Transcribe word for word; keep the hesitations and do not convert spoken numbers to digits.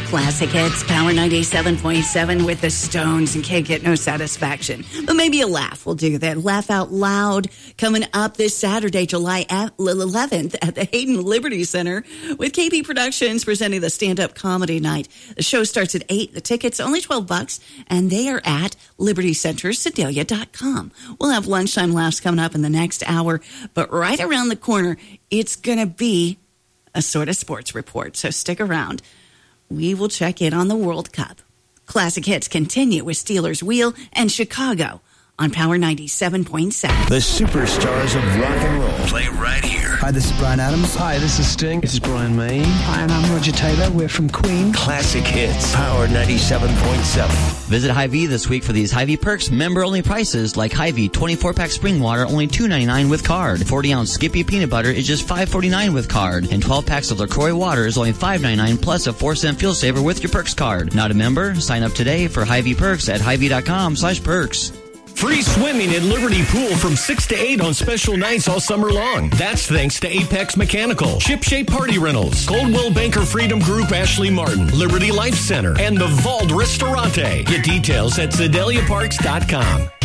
Classic Hits, Power ninety-seven point seven with the Stones, and can't get no satisfaction. But maybe a laugh will do that. Laugh Out Loud coming up this Saturday, July eleventh at the Hayden Liberty Center with K P Productions presenting the stand-up comedy night. The show starts at eight. The tickets only twelve bucks, and they are at liberty center sedalia dot com. We'll have lunchtime laughs coming up in the next hour, but right around the corner, it's going to be a sort of sports report, so stick around. We will check in on the World Cup. Classic Hits continue with Steelers Wheel and Chicago on Power ninety-seven point seven. The superstars of rock and roll play right here. Hi, this is Bryan Adams. Hi, this is Sting. This is Brian May. Hi, and I'm Roger Taylor. We're from Queen. Classic Hits, Power ninety-seven point seven. Visit Hy-Vee this week for these Hy-Vee Perks member-only prices, like Hy-Vee twenty-four pack spring water, only two ninety-nine with card. forty ounce Skippy peanut butter is just five forty-nine with card. And twelve packs of LaCroix water is only five ninety-nine plus a four cent fuel saver with your Perks card. Not a member? Sign up today for Hy-Vee Perks at hy vee dot com slash perks. Free swimming at Liberty Pool from six to eight on special nights all summer long. That's thanks to Apex Mechanical, Ship Shape Party Rentals, Coldwell Banker Freedom Group Ashley Martin, Liberty Life Center, and the Vault Ristorante. Get details at sedalia parks dot com.